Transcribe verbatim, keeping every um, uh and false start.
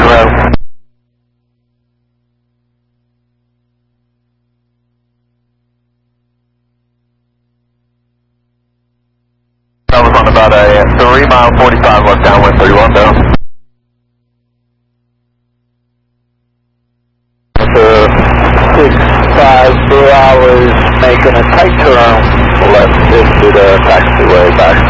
road. That was on about a three mile forty-five left downwind thirty-one though. six five zero hours making a tight turn left into the taxiway back